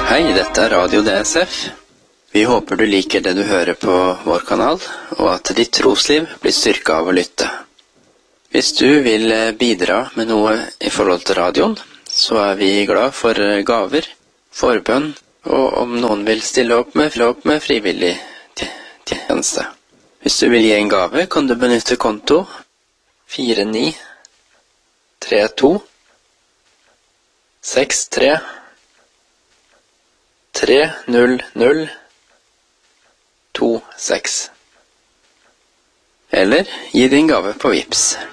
Hei, dette er Radio DSF. Vi håper du liker det du hører på vår kanal, og at ditt trosliv blir styrket av å lytte. Hvis du vil bidra med noe i forhold til radioen, så er vi glad for gaver, forbønn, og om noen vil stille opp med frivillig tjeneste. Hvis du vil gi en gave, kan du benytte konto 4932 63 30026. Eller gi din gave på Vipps.